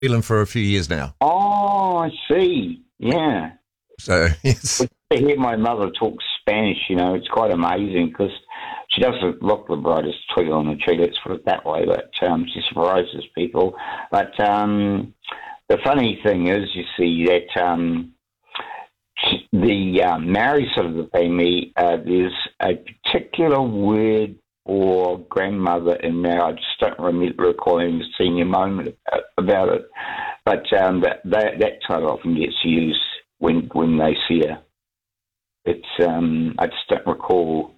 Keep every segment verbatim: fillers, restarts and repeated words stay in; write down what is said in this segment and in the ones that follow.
Zealand for a few years now. Oh, I see. Yeah. So, yes. I hear my mother talk Spanish, you know, it's quite amazing because she doesn't look the brightest twig on the tree, let's put it that way, but um, she surprises people. But um, the funny thing is, you see, that um, the uh, Maori side of the family, uh, there's a particular word for grandmother in there. I just don't remember recalling a senior moment about it. But um, that, that, that title often gets used when when they see her. It's um, I just don't recall.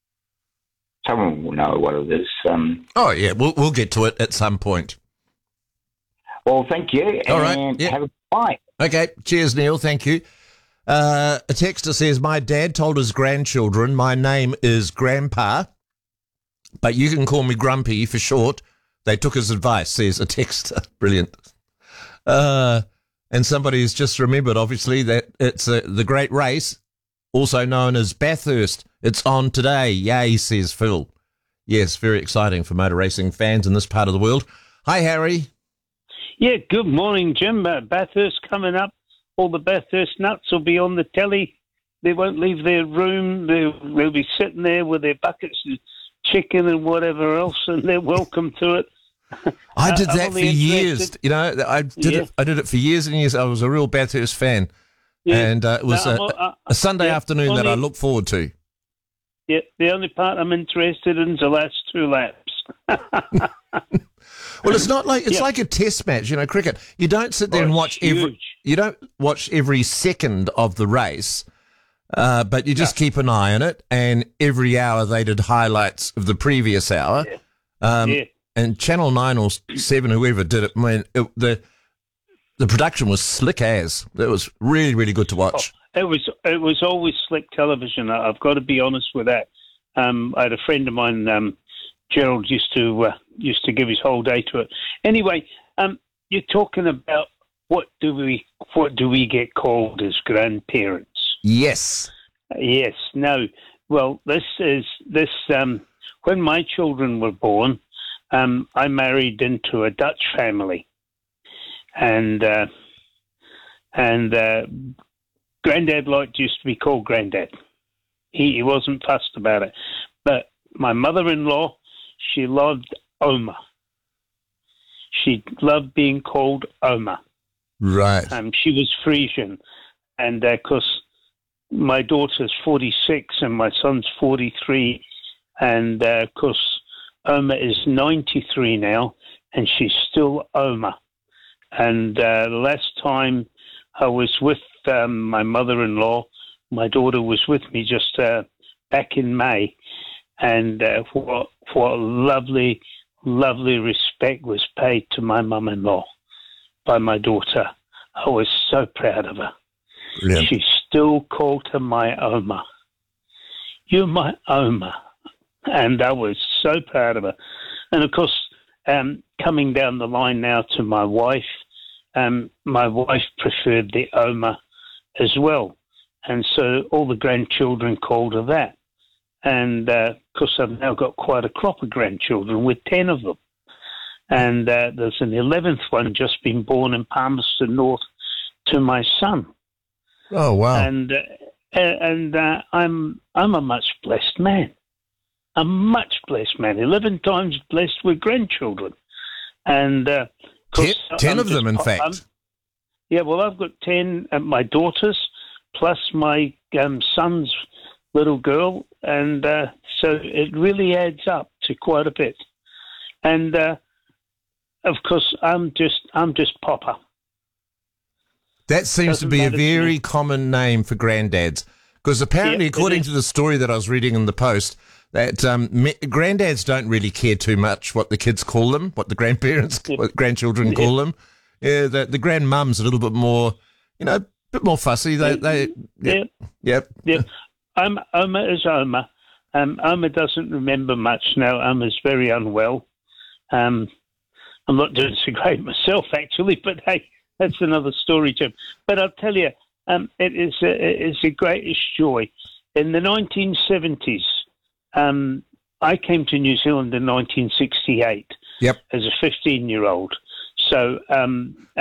Someone will know what it is. Um, oh yeah, we'll we'll get to it at some point. Well, thank you. All and right. Yeah. Have a bye. Okay. Cheers, Neil. Thank you. Uh, a texter says, my dad told his grandchildren my name is Grandpa, but you can call me Grumpy for short. They took his advice, says a texter. Brilliant. Uh, and somebody's just remembered, obviously, that it's uh, the great race, also known as Bathurst. It's on today. Yay, says Phil. Yes, very exciting for motor racing fans in this part of the world. Hi, Harry. Yeah, good morning, Jim. Uh, Bathurst coming up. All the Bathurst nuts will be on the telly. They won't leave their room. They'll, they'll be sitting there with their buckets of chicken and whatever else, and they're welcome to it. I did Uh, that I'm for only years. interested- You know, I did Yeah. it. I did it for years and years. I was a real Bathurst fan, Yeah. and uh, it was No, a, I'm- uh, a Sunday yeah, afternoon that I only- look forward to. Yeah, the only part I'm interested in is the last two laps. Well, it's not like it's Yeah. like a test match, you know, cricket. You don't sit there Oh, and it's watch every. huge. You don't watch every second of the race, uh, but you just keep an eye on it. And every hour they did highlights of the previous hour. Yeah. Um, Yeah. And Channel Nine or Seven, whoever did it, man, it, the the production was slick as. It was really, really good to watch. It was it was always slick television. I- I've got to be honest with that. Um, I had a friend of mine, um, Gerald, used to uh, used to give his whole day to it. Anyway, um, you're talking about what do we what do we get called as grandparents? Yes. Yes. No. Well, this is this. Um, when my children were born, um, I married into a Dutch family, and uh, and uh, Granddad liked used to be called Granddad. He, he wasn't fussed about it, but my mother-in-law, she loved Oma. She loved being called Oma. Right. Um, she was Frisian, and because uh, my daughter's forty-six and my son's forty-three, and because uh, Oma is ninety-three now, and she's still Oma. And uh, the last time I was with um, my mother-in-law, my daughter was with me just uh, back in May, and uh, what what lovely, lovely respect was paid to my mum-in-law by my daughter. I was so proud of her. Brilliant. She still called her my Oma. You're my Oma. And I was so proud of her. And, of course, um, coming down the line now to my wife, um, my wife preferred the Oma as well. And so all the grandchildren called her that. And, uh, of course, I've now got quite a crop of grandchildren with ten of them. And uh, there's an eleventh one just been born in Palmerston North to my son. Oh, wow. And uh, and uh, I'm I'm a much blessed man. A much blessed man. Eleven times blessed with grandchildren. And uh, ten, ten I'm of them, in just- fact. I'm- yeah, well, I've got ten, uh, my daughters, plus my um, son's little girl, and uh, so it really adds up to quite a bit. And uh, of course, I'm just I'm just Papa. That seems Doesn't to be a matter to very me. common name for granddads, because apparently, Yeah, it according is. to the story that I was reading in the Post, that um, me- granddads don't really care too much what the kids call them, what the grandparents, what grandchildren call them. Yeah, the, the grandmum's a little bit more, you know, a bit more fussy. They, they, Yeah, yep. yeah. Um, Oma is Oma. Um, Oma doesn't remember much now. Oma's very unwell. Um, I'm not doing so great myself, actually, but hey, that's another story, Jim. But I'll tell you, um, it is a, it is a greatest joy. In the nineteen seventies, um, I came to New Zealand in nineteen sixty-eight Yep. as a fifteen-year-old. So, um,